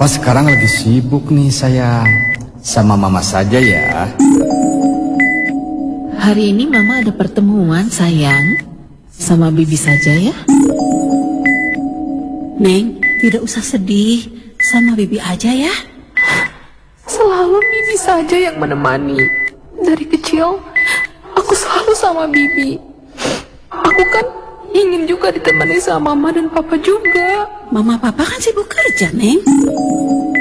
Papa sekarang lagi sibuk nih sayang. Sama mama saja ya. Hari ini Mama ada pertemuan sayang. Sama Bibi saja ya. Neng, tidak usah sedih. Sama Bibi aja ya. Selalu Bibi saja yang menemani. Dari kecil, aku selalu sama Bibi. Aku kan ingin juga ditemani sama Mama dan Papa juga. Mama Papa kan sibuk kerja, Neng.